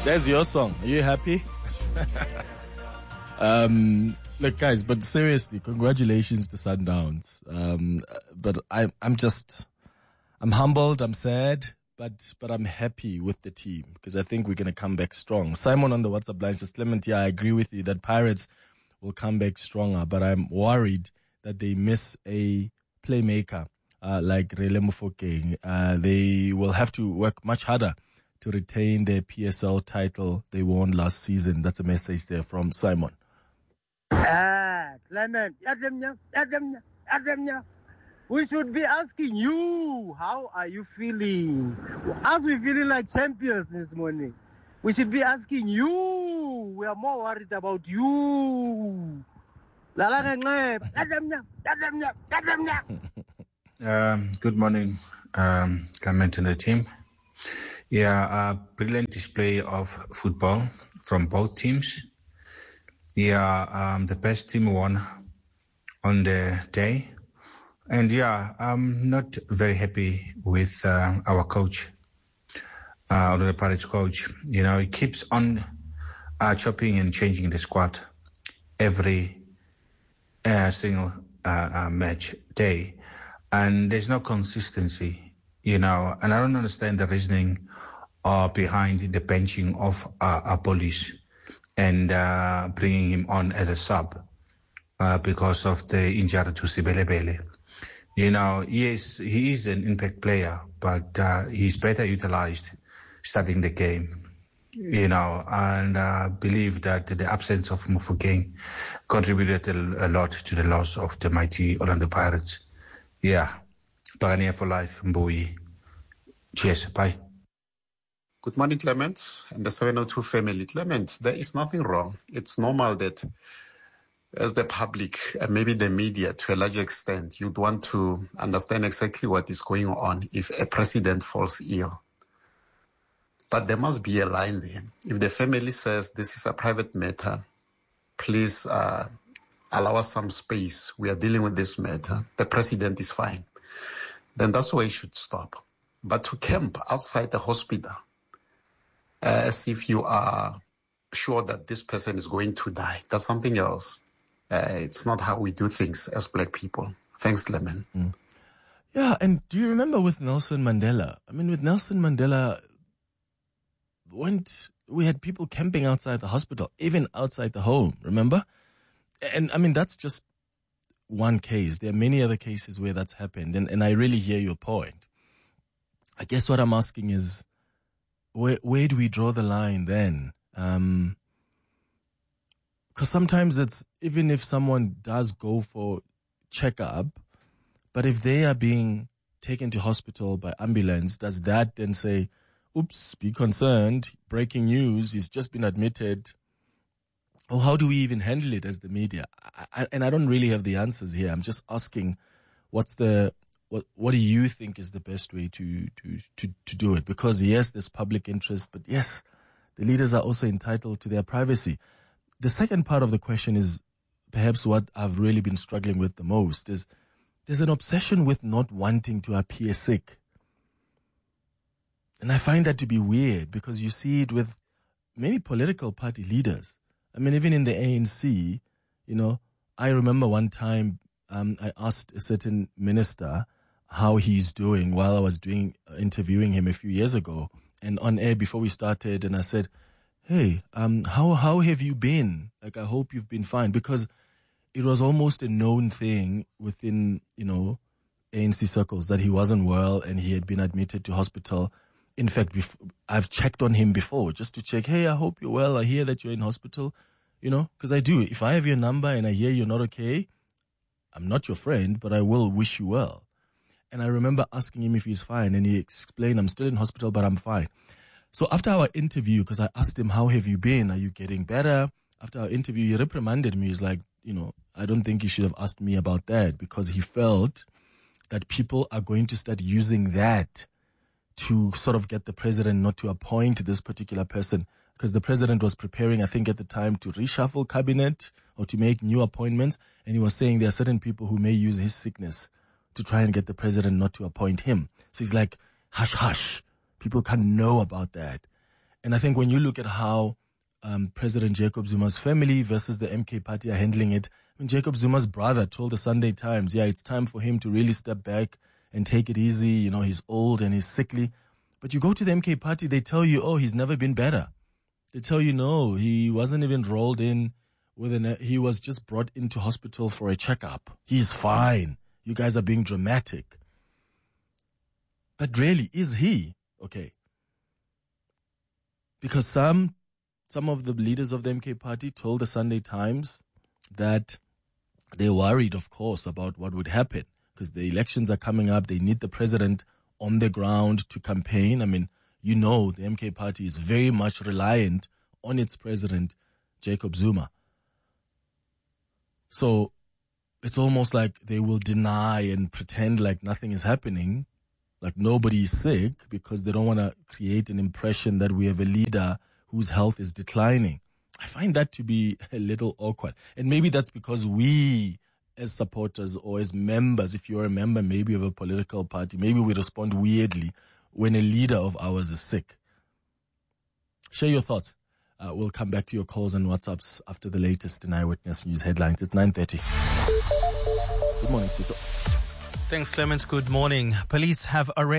There's your song. Are you happy? Look, guys, but seriously, congratulations to Sundowns. But I'm humbled, I'm sad, but I'm happy with the team because I think we're going to come back strong. Simon on the WhatsApp line says, Clement, yeah, I agree with you that Pirates will come back stronger, but I'm worried that they miss a playmaker like Rele Mofokeng. They will have to work much harder to retain their PSL title they won last season. That's a message there from Simon. Clement, we should be asking you, how are you feeling? As we're feeling like champions this morning, we should be asking you. We are more worried about you. Good morning, Clement and the team. Yeah, brilliant display of football from both teams. Yeah, the best team won on the day. And yeah, I'm not very happy with our coach, the Pirates coach. You know, he keeps on chopping and changing the squad every single match day. And there's no consistency, you know, and I don't understand the reasoning behind the benching of Polish and bringing him on as a sub because of the injury to Sibelebele. You know, yes, he is an impact player, but he's better utilized starting the game, you know, and I believe that the absence of Mofokeng contributed a lot to the loss of the mighty Orlando Pirates. Yeah, Pioneer for life, Mbui. Cheers, bye. Good morning, Clement, and the 702 family. Clement, there is nothing wrong. It's normal that as the public and maybe the media to a large extent, you'd want to understand exactly what is going on if a president falls ill. But there must be a line there. If the family says this is a private matter, please allow us some space. We are dealing with this matter. The president is fine. Then that's where it should stop. But to camp outside the hospital, as if you are sure that this person is going to die, that's something else. It's not how we do things as black people. Thanks, Clement. Yeah, and do you remember with Nelson Mandela? I mean, with Nelson Mandela, we had people camping outside the hospital, even outside the home, remember? And I mean, that's just one case. There are many other cases where that's happened, and I really hear your point. I guess what I'm asking is, where do we draw the line then? Because sometimes it's, even if someone does go for checkup, but if they are being taken to hospital by ambulance, does that then say, oops, be concerned, breaking news, he's just been admitted? Or how do we even handle it as the media? And I don't really have the answers here. I'm just asking, what do you think is the best way to do it? Because yes, there's public interest, but yes, the leaders are also entitled to their privacy. The second part of the question is perhaps what I've really been struggling with the most is there's an obsession with not wanting to appear sick. And I find that to be weird because you see it with many political party leaders. I mean, even in the ANC, you know, I remember one time I asked a certain minister how he's doing while I was interviewing him a few years ago, and on air before we started, and I said, hey, how have you been? Like, I hope you've been fine, because it was almost a known thing within, you know, ANC circles that he wasn't well and he had been admitted to hospital. In fact, I've checked on him before just to check, hey, I hope you're well. I hear that you're in hospital, you know, because I do. If I have your number and I hear you're not okay, I'm not your friend, but I will wish you well. And I remember asking him if he's fine, and he explained, I'm still in hospital, but I'm fine. So after our interview, because I asked him, how have you been? Are you getting better? After our interview, he reprimanded me. He's like, you know, I don't think you should have asked me about that, because he felt that people are going to start using that to sort of get the president not to appoint this particular person, because the president was preparing, I think at the time, to reshuffle cabinet or to make new appointments. And he was saying there are certain people who may use his sickness to try and get the president not to appoint him. So he's like, hush, hush. People can't know about that. And I think when you look at how President Jacob Zuma's family versus the MK party are handling it, I mean, Jacob Zuma's brother told the Sunday Times, it's time for him to really step back and take it easy. You know, he's old and he's sickly. But you go to the MK party, they tell you, he's never been better. They tell you, no, he wasn't even rolled in he was just brought into hospital for a checkup. He's fine. You guys are being dramatic. But really, is he okay? Because some of the leaders of the MK party told the Sunday Times that they're worried, of course, about what would happen because the elections are coming up. They need the president on the ground to campaign. I mean, the MK party is very much reliant on its president, Jacob Zuma. So it's almost like they will deny and pretend like nothing is happening, like nobody is sick, because they don't want to create an impression that we have a leader whose health is declining. I find that to be a little awkward. And maybe that's because we, as supporters or as members, if you're a member maybe of a political party, maybe we respond weirdly when a leader of ours is sick. Share your thoughts. We'll come back to your calls and WhatsApps after the latest in Eyewitness News headlines. It's 9:30. Good morning, Siso. Thanks, Clement. Good morning. Police have arrested